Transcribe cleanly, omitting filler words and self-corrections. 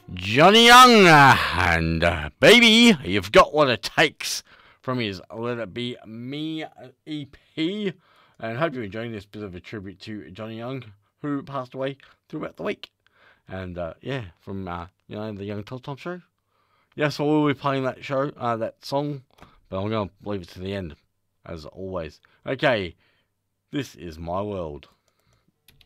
Johnny Young and Baby, You've Got What It Takes from his Let It Be Me EP. And hope you're enjoying this bit of a tribute to Johnny Young, who passed away throughout the week. And yeah, from the Young Todd Tom Show. Yes, I will be playing that show, that song, but I'm going to leave it to the end, as always. Okay, this is My World.